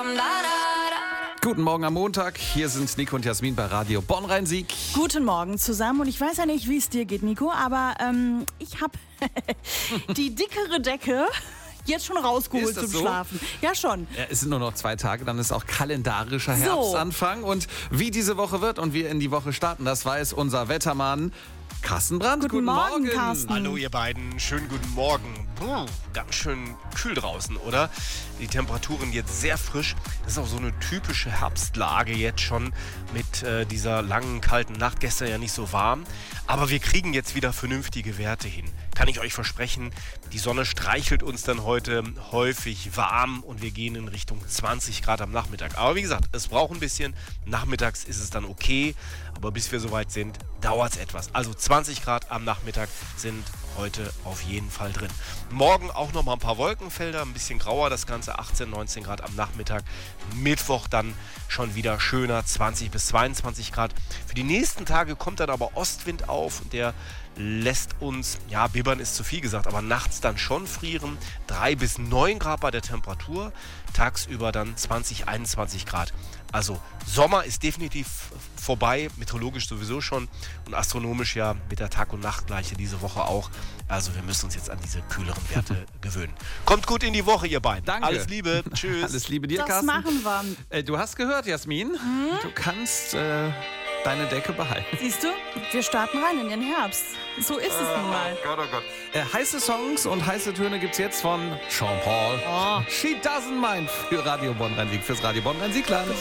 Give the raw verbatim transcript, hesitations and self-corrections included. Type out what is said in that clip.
Guten Morgen am Montag. Hier sind Nico und Jasmin bei Radio Bonn-Rhein-Sieg. Guten Morgen zusammen. Und ich weiß ja nicht, wie es dir geht, Nico, aber ähm, ich habe die dickere Decke jetzt schon rausgeholt Ist das zum so? Schlafen. Ja, schon. Ja, es sind nur noch zwei Tage, dann ist auch kalendarischer So. Herbstanfang. Und wie diese Woche wird und wir in die Woche starten, das weiß unser Wettermann Carsten Brandt. Guten Morgen, Carsten. Hallo ihr beiden, schönen guten Morgen. Puh, ganz schön kühl draußen, oder? Die Temperaturen jetzt sehr frisch. Das ist auch so eine typische Herbstlage jetzt schon mit äh, dieser langen, kalten Nacht. Gestern ja nicht so warm. Aber wir kriegen jetzt wieder vernünftige Werte hin. Kann ich euch versprechen, die Sonne streichelt uns dann heute häufig warm und wir gehen in Richtung zwanzig Grad am Nachmittag. Aber wie gesagt, es braucht ein bisschen. Nachmittags ist es dann okay, aber bis wir soweit sind, dauert es etwas. Also zwanzig Grad am Nachmittag sind heute auf jeden Fall drin. Morgen auch noch mal ein paar Wolkenfelder, ein bisschen grauer das Ganze, achtzehn, neunzehn Grad am Nachmittag. Mittwoch dann schon wieder schöner, zwanzig bis zweiundzwanzig Grad. Für die nächsten Tage kommt dann aber Ostwind auf und der lässt uns, ja, bibbern ist zu viel gesagt, aber nachts dann schon frieren. drei bis neun Grad bei der Temperatur, tagsüber dann zwanzig, einundzwanzig Grad. Also Sommer ist definitiv vorbei, meteorologisch sowieso schon und astronomisch ja mit der Tag- und Nachtgleiche diese Woche auch. Also wir müssen uns jetzt an diese kühleren Werte gewöhnen. Kommt gut in die Woche, ihr beiden. Danke. Alles Liebe. Tschüss. Alles Liebe dir, Das Carsten. machen wir. Äh, du hast gehört, Jasmin, du kannst äh, deine Decke behalten. Siehst du, wir starten rein in den Herbst. So ist es nun mal. Gott, oh Gott. Äh, heiße Songs und heiße Töne gibt's jetzt von Sean Paul. Oh. She Doesn't Mind für Radio Bonn-Rhein-Sieg, fürs Radio Bonn-Rhein-Siegland.